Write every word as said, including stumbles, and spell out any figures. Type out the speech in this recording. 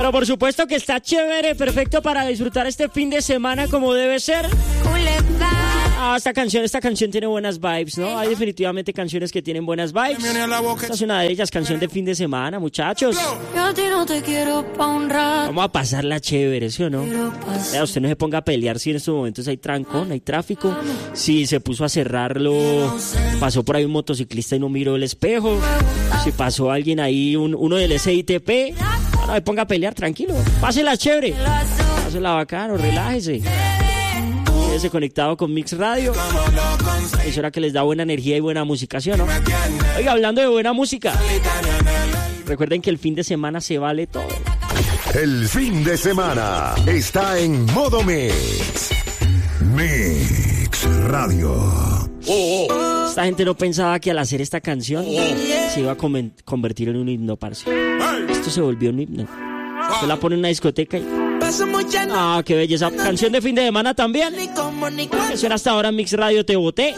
Pero por supuesto que está chévere, perfecto para disfrutar este fin de semana como debe ser. Ah, esta canción, esta canción tiene buenas vibes, ¿no? Hay definitivamente canciones que tienen buenas vibes. Esta es una de ellas, canción de fin de semana, muchachos. Yo a ti no te quiero pa' un rato. Vamos a pasarla chévere, ¿sí o no? Vea, usted no se ponga a pelear si en estos momentos hay trancón, hay tráfico. Si se puso a cerrarlo, pasó por ahí un motociclista y no miró el espejo. Si pasó alguien ahí, un, uno del S I T P, no se ponga a pelear, tranquilo. Pásela chévere. Pásela bacano, relájese. Quédese conectado con Mix Radio. Es hora que les da buena energía y buena música, ¿sí o no? Oiga, hablando de buena música, recuerden que el fin de semana se vale todo. El fin de semana está en modo Mix. Mix Radio. Esta gente no pensaba que al hacer esta canción se iba a com- convertir en un himno, parce. Esto se volvió un himno. Se la pone en una discoteca y... Ah, qué belleza. Canción de fin de semana también. Eso era hasta ahora en Mix Radio, te boté.